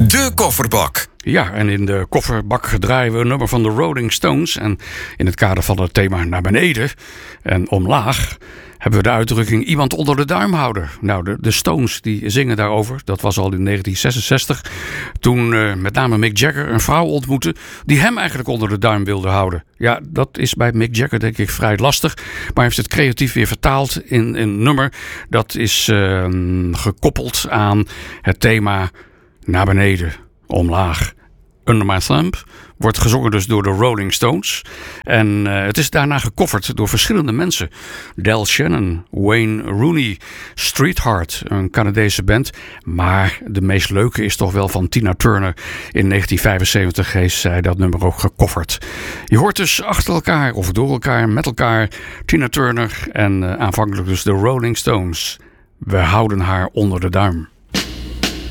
De Kofferbak. Ja, en in de kofferbak draaien we een nummer van de Rolling Stones. En in het kader van het thema naar beneden en omlaag hebben we de uitdrukking iemand onder de duim houden. Nou, de Stones die zingen daarover. Dat was al in 1966. Toen met name Mick Jagger een vrouw ontmoette die hem eigenlijk onder de duim wilde houden. Ja, dat is bij Mick Jagger denk ik vrij lastig. Maar hij heeft het creatief weer vertaald in een nummer. Dat is gekoppeld aan het thema naar beneden, omlaag. Under My Thumb wordt gezongen dus door de Rolling Stones. En het is daarna gecoverd door verschillende mensen. Del Shannon, Wayne Rooney, Streetheart, een Canadese band. Maar de meest leuke is toch wel van Tina Turner. In 1975 heeft zij dat nummer ook gecoverd. Je hoort dus achter elkaar of door elkaar, met elkaar Tina Turner en aanvankelijk dus de Rolling Stones. We houden haar onder de duim.